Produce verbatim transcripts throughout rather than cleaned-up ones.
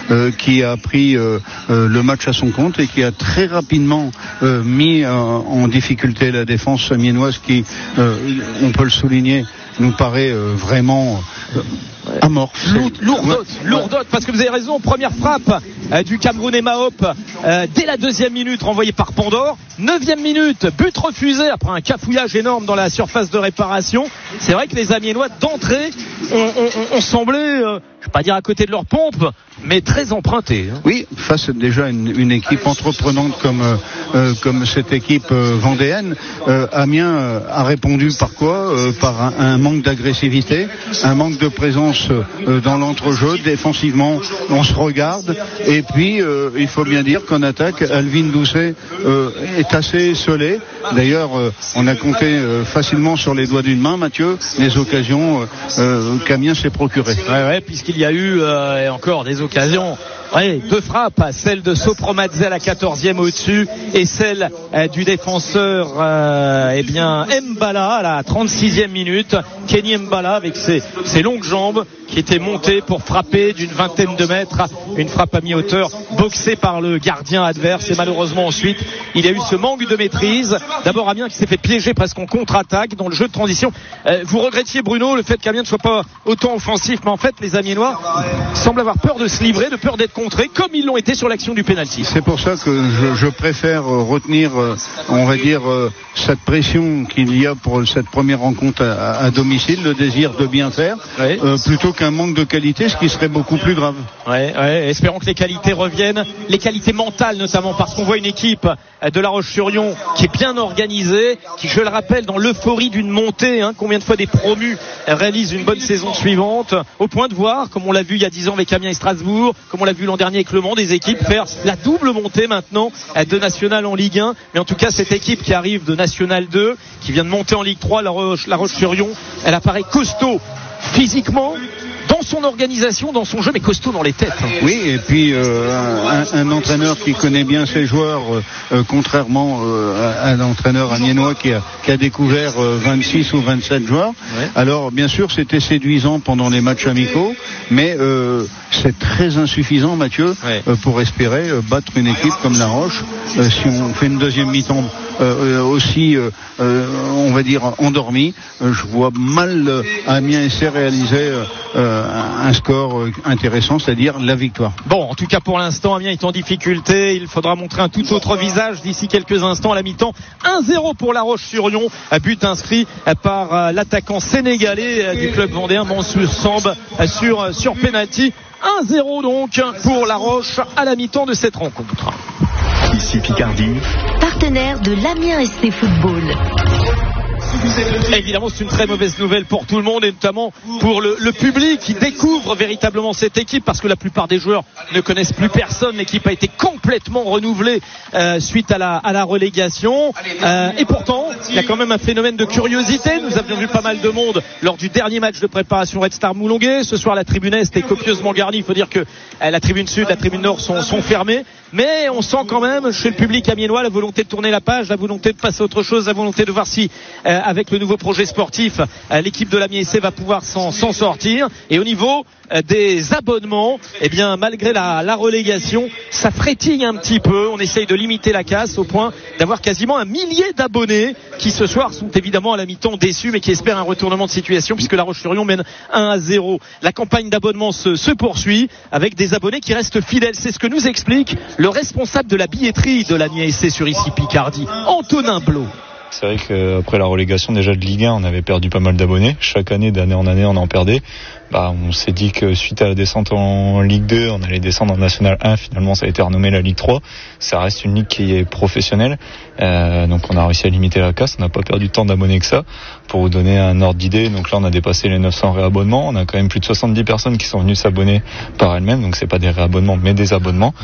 euh, qui a pris euh, euh, le match à son compte et qui a très rapidement euh, mis euh, en difficulté la défense amiénoise qui, euh, on peut le souligner, nous paraît euh, vraiment euh, amorphe. Lourdote, lourdote, parce que vous avez raison, première frappe euh, du Camerounais Mahop euh, dès la deuxième minute renvoyée par Pandore. Neuvième minute, but refusé après un cafouillage énorme dans la surface de réparation. C'est vrai que les Amiénois d'entrée ont, ont, ont semblé, euh, je ne vais pas dire à côté de leur pompe, mais très empruntés. Hein. Oui, face déjà à une, une équipe entreprenante comme, euh, comme cette équipe euh, vendéenne, euh, Amiens euh, a répondu par quoi euh, Par un, un manque d'agressivité, un manque de présence euh, dans l'entrejeu. Défensivement, on se regarde. Et puis, euh, il faut bien dire qu'en attaque, Alvin Doucet euh, est assez scellé. D'ailleurs, euh, on a compté euh, facilement sur les doigts d'une main, Mathieu, les occasions euh, qu'Amiens s'est procurées. Ouais, ouais, puisqu'il y a eu euh, encore des occasions. Ouais, deux frappes, celle de Sopromadze à la quatorzième au-dessus et celle euh, du défenseur euh, eh bien Mbala à la trente-sixième minute. Kenny Mbala avec ses, ses longues jambes qui était monté pour frapper d'une vingtaine de mètres, une frappe à mi-hauteur boxée par le gardien adverse et malheureusement ensuite il y a eu ce manque de maîtrise. D'abord Amiens qui s'est fait piéger presque en contre-attaque dans le jeu de transition. Euh, vous regrettiez Bruno le fait qu'Amiens ne soit pas autant offensif, mais en fait les Amiénois semblent avoir peur de se livrer, de peur d'être contrés comme ils l'ont été sur l'action du pénalty. C'est pour ça que je, je préfère retenir, on va dire, cette pression qu'il y a pour cette première rencontre à, à domicile, le désir de bien faire, oui. euh, plutôt qu'un manque de qualité, ce qui serait beaucoup plus grave. Ouais, ouais, espérons que les qualités reviennent, les qualités mentales notamment, parce qu'on voit une équipe de La Roche-sur-Yon qui est bien organisée, qui, je le rappelle, dans l'euphorie d'une montée, hein, combien de fois des promus réalisent une bonne saison suivante, au point de voir, comme on l'a vu il y a dix ans avec Amiens et Strasbourg, comme on l'a vu l'an dernier avec Le Mans, des équipes faire la double montée maintenant de National en Ligue un. Mais en tout cas, cette équipe qui arrive de National deux, qui vient de monter en Ligue trois, La Roche, La Roche-sur-Yon, elle apparaît costaud physiquement, dans son organisation, dans son jeu, mais costaud dans les têtes. Hein. Oui, et puis euh, un, un entraîneur qui connaît bien ses joueurs, euh, contrairement euh, à, à l'entraîneur amiénois qui a, qui a découvert euh, vingt-six ou vingt-sept joueurs. Ouais. Alors, bien sûr, c'était séduisant pendant les matchs amicaux, mais euh, c'est très insuffisant, Mathieu, ouais. euh, pour espérer euh, battre une équipe comme La Roche. Euh, si on fait une deuxième mi-temps euh, aussi, euh, euh, on va dire, endormie, euh, je vois mal euh, Amiens essayer de réaliser euh, un score intéressant, c'est-à-dire la victoire. Bon, en tout cas pour l'instant, Amiens est en difficulté. Il faudra montrer un tout autre visage d'ici quelques instants à la mi-temps. un zéro pour La Roche-sur-Yon, but inscrit par l'attaquant sénégalais du club vendéen, Mansour Samb, sur, sur penalty. un zéro donc pour La Roche à la mi-temps de cette rencontre. Ici Picardie, partenaire de l'Amiens S C Football. Évidemment, c'est une très mauvaise nouvelle pour tout le monde et notamment pour le, le public qui découvre véritablement cette équipe, parce que la plupart des joueurs ne connaissent plus personne. L'équipe a été complètement renouvelée euh, suite à la, à la relégation euh, et pourtant il y a quand même un phénomène de curiosité. Nous avions vu pas mal de monde lors du dernier match de préparation Red Star Moulonguet. Ce soir la tribune Est est copieusement garnie. Il faut dire que euh, la tribune Sud, la tribune Nord sont, sont fermées, mais on sent quand même chez le public amiénois la volonté de tourner la page, la volonté de passer à autre chose, la volonté de voir si euh, avec le nouveau projet sportif euh, l'équipe de l'Amiens S C va pouvoir s'en, s'en sortir. Et au niveau euh, des abonnements, eh bien malgré la, la relégation, ça frétille un petit peu. On essaye de limiter la casse au point d'avoir quasiment un millier d'abonnés qui ce soir sont évidemment à la mi-temps déçus, mais qui espèrent un retournement de situation puisque La Roche-sur-Yon mène un à zéro. La campagne d'abonnement se, se poursuit avec des abonnés qui restent fidèles. C'est ce que nous explique le responsable de la billetterie de l'Amiens S C sur ici Picardie, Antonin Blot. C'est vrai qu'après la relégation déjà de Ligue un, on avait perdu pas mal d'abonnés. Chaque année, d'année en année, on en perdait. Bah, on s'est dit que suite à la descente en Ligue deux, on allait descendre en National un. Finalement, ça a été renommé la Ligue trois. Ça reste une ligue qui est professionnelle. Euh, donc, on a réussi à limiter la casse. On n'a pas perdu tant d'abonnés que ça. Pour vous donner un ordre d'idée, donc là, on a dépassé les neuf cents réabonnements. On a quand même plus de soixante-dix personnes qui sont venues s'abonner par elles-mêmes. Donc, c'est pas des réabonnements, mais des abonnements.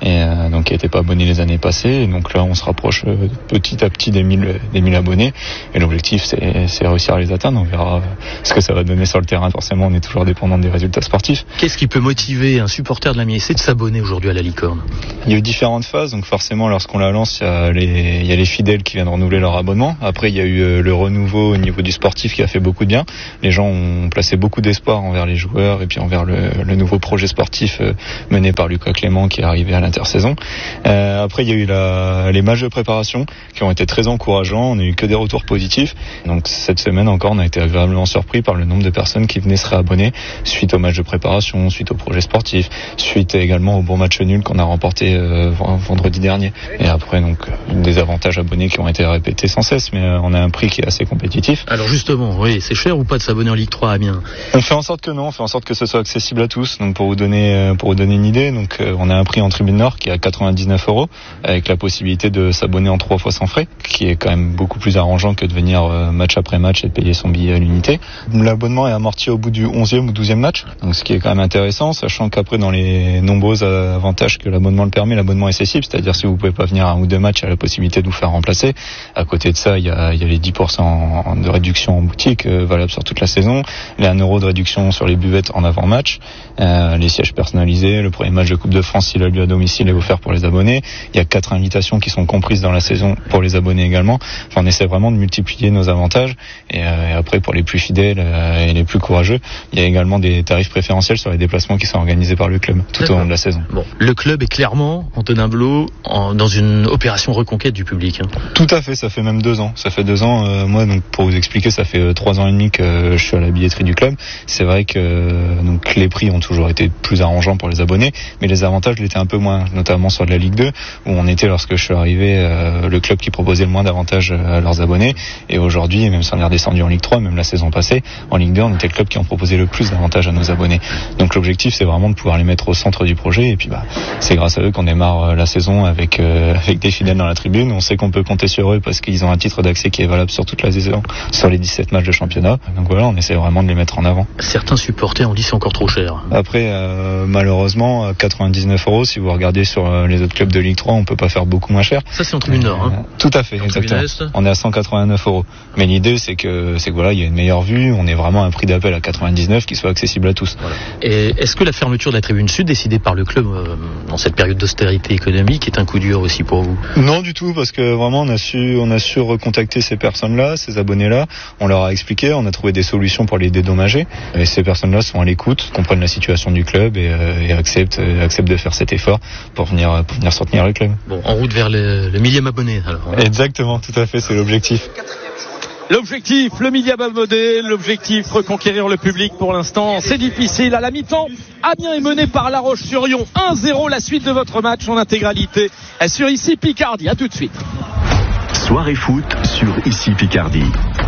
et euh, donc qui n'étaient pas abonnés les années passées. Et donc là, on se rapproche euh, petit à petit des mille, des mille abonnés. Et l'objectif, c'est, c'est réussir à les atteindre. On verra ce que ça va donner sur le terrain. Forcément, on est toujours dépendant des résultats sportifs. Qu'est-ce qui peut motiver un supporter de l'Amiens S C de s'abonner aujourd'hui à la Licorne? Il y a eu différentes phases. Donc forcément, lorsqu'on la lance, il y a les, il y a les fidèles qui viennent renouveler leur abonnement. Après, il y a eu euh, le renouveau au niveau du sportif qui a fait beaucoup de bien. Les gens ont placé beaucoup d'espoir envers les joueurs et puis envers le, le nouveau projet sportif euh, mené par Lucas Clément qui est arrivé à l'intersaison. Euh, après, il y a eu la, les matchs de préparation qui ont été très encourageants. On n'a eu que des retours positifs. Donc cette semaine encore, on a été agréablement surpris par le nombre de personnes qui venaient se réabonner suite aux matchs de préparation, suite au projet sportif, suite également au bon match nul qu'on a remporté euh, vendredi dernier. Et après, donc, des avantages abonnés qui ont été répétés sans cesse, mais euh, on a un prix qui est assez compétitif. Alors justement, oui, c'est cher ou pas de s'abonner en Ligue trois à Amiens? On fait en sorte que non, on fait en sorte que ce soit accessible à tous. Donc pour vous donner, pour vous donner une idée, donc euh, on a un prix en Tribune Nord qui est à quatre-vingt-dix-neuf euros, avec la possibilité de s'abonner en trois fois sans frais, qui est quand même beaucoup plus arrangeant que de venir euh, match après match et de payer son billet à l'unité. L'abonnement est amorti au bout du onzième ou douzième match, donc ce qui est quand même intéressant, sachant qu'après dans les nombreux avantages que l'abonnement le permet, l'abonnement est accessible, c'est-à-dire si vous pouvez pas venir à un ou deux matchs, il y a la possibilité de vous faire remplacer. À côté de ça, il y a, il y a les dix pour cent de réduction en boutique, euh, valable sur toute la saison, les un euro de réduction sur les buvettes en avant-match, euh, les sièges personnalisés, le premier match de Coupe de France s'il a lieu à domicile est offert pour les abonnés. Il y a quatre invitations qui sont comprises dans la saison pour les abonnés également. Enfin, on essaie vraiment de multiplier nos avantages. Et, euh, et après, pour les plus fidèles euh, et les plus courageux, il y a également des tarifs préférentiels sur les déplacements qui sont organisés par le club tout D'accord. au long de la saison. Bon, le club est clairement, Antonin Blot, en, dans une opération reconquête du public. Hein. Tout à fait, ça fait même deux ans. Ça fait deux ans. Euh, moi, donc pour vous expliquer, ça fait euh, trois ans et demi que je suis à la billetterie du club. C'est vrai que euh, donc les prix ont toujours été plus arrangeants pour les abonnés, mais les avantages l'étaient un peu moins, notamment sur de la Ligue deux, où on était, lorsque je suis arrivé, euh, le club qui proposait le moins d'avantages à leurs abonnés. Et aujourd'hui, même si on est redescendu en Ligue trois, même la saison passée, en Ligue deux, on était le club qui en proposait le plus d'avantages à nos abonnés. Donc l'objectif, c'est vraiment de pouvoir les mettre au centre du projet. Et puis bah, c'est grâce à eux qu'on démarre la saison avec euh, avec des fidèles dans la tribune. On sait qu'on peut compter sur eux parce qu'ils ont un titre d'accès qui est valable sur toute la saison, sur les dix-sept matchs de championnat. Donc voilà, on essaie vraiment de les mettre en avant. Certains supporters ont dit c'est encore trop cher. Après, euh, malheureusement, quatre-vingt-dix-neuf euros, si vous regardez sur euh, les autres clubs de Ligue trois, on peut pas faire beaucoup moins cher. Ça, c'est en tribune Nord, hein. euh, Tout à fait, en exactement. On est à cent quatre-vingt-neuf euros. Mais l'idée, c'est que, c'est que voilà, il y a une meilleure vue. On est vraiment à un prix d'appel à quatre-vingt-dix-neuf qui soit accessible à tous. Voilà. Et est-ce que la fermeture de la tribune sud, décidée par le club euh, dans cette période d'austérité économique, est un coup dur aussi pour vous? Non, du tout, parce que vraiment, on a su, on a su recontacter ces personnes-là, ces abonnés-là. On leur a expliqué, on a trouvé des solutions pour les dédommager. Et ces personnes-là sont à l'écoute, comprennent la situation du club et, euh, et acceptent, euh, acceptent de faire cet effort pour venir, pour venir soutenir le club. Bon, en route vers le, le millième abonné, alors. Hein. Exactement, tout à fait, c'est l'objectif. L'objectif, le millième abonné, l'objectif, reconquérir le public pour l'instant, c'est difficile. À la mi-temps, Amiens est mené par La Roche-sur-Yon. un zéro, la suite de votre match en intégralité sur Ici Picardie. À tout de suite. Soirée foot sur Ici Picardie.